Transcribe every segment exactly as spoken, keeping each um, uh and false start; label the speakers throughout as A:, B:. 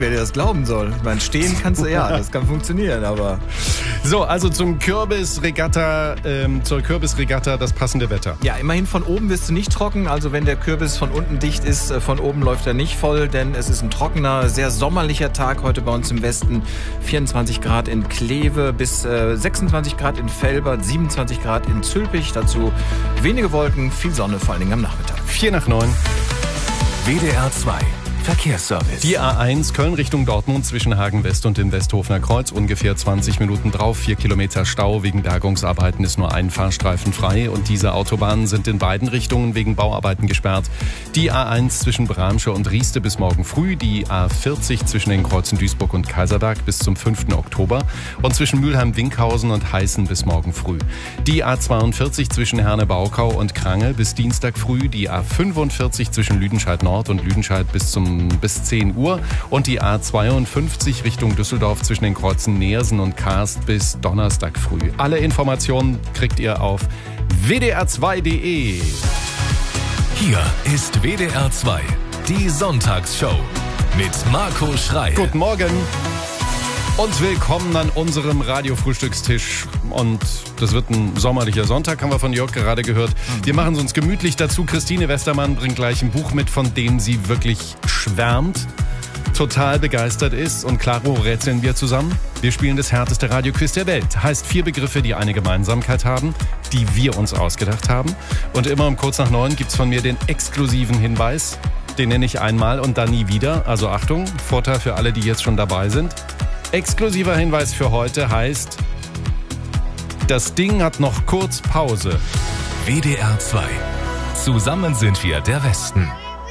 A: wer dir das glauben soll. Ich meine, stehen kannst du, ja, das kann funktionieren, aber...
B: So, also zum Kürbisregatta, ähm, zur Kürbisregatta das passende Wetter.
A: Ja, immerhin von oben wirst du nicht trocken. Also wenn der Kürbis von unten dicht ist, von oben läuft er nicht voll, denn es ist ein trockener, sehr sommerlicher Tag heute bei uns im Westen. vierundzwanzig Grad in Kleve bis äh, sechsundzwanzig Grad in Velbert, siebenundzwanzig Grad in Zülpich. Dazu wenige Wolken, viel Sonne, vor allen Dingen am Nachmittag.
B: Vier nach neun.
C: W D R zwei Verkehrsservice.
B: Die A eins Köln Richtung Dortmund zwischen Hagen West und dem Westhofener Kreuz. Ungefähr zwanzig Minuten drauf. Vier Kilometer Stau. Wegen Bergungsarbeiten ist nur ein Fahrstreifen frei. Und diese Autobahnen sind in beiden Richtungen wegen Bauarbeiten gesperrt. Die A eins zwischen Bramsche und Rieste bis morgen früh. Die A vierzig zwischen den Kreuzen Duisburg und Kaiserberg bis zum fünften Oktober. Und zwischen Mülheim-Winkhausen und Heißen bis morgen früh. Die A zweiundvierzig zwischen Herne-Baukau und Krange bis Dienstag früh. Die A fünfundvierzig zwischen Lüdenscheid Nord und Lüdenscheid bis zum bis zehn Uhr und die A zweiundfünfzig Richtung Düsseldorf zwischen den Kreuzen Neersen und Karst bis Donnerstag früh. Alle Informationen kriegt ihr auf w d r zwei punkt d e.
C: Hier ist W D R zwei, die Sonntagsshow mit Marco Schreil.
B: Guten Morgen und willkommen an unserem Radiofrühstückstisch. Und das wird ein sommerlicher Sonntag, haben wir von Jörg gerade gehört. Wir machen es uns gemütlich dazu. Christine Westermann bringt gleich ein Buch mit, von dem sie wirklich schwärmt, total begeistert ist. Und klaro rätseln wir zusammen. Wir spielen das härteste Radioquiz der Welt. Heißt vier Begriffe, die eine Gemeinsamkeit haben, die wir uns ausgedacht haben. Und immer um kurz nach neun gibt's von mir den exklusiven Hinweis. Den nenne ich einmal und dann nie wieder. Also Achtung, Vorteil für alle, die jetzt schon dabei sind. Exklusiver Hinweis für heute heißt, das Ding hat noch kurz Pause.
C: W D R zwei. Zusammen sind wir der Westen.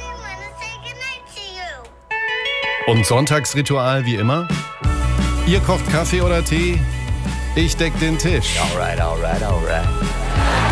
B: Und Sonntagsritual wie immer. Ihr kocht Kaffee oder Tee, ich deck den Tisch.
A: Alright, alright, alright.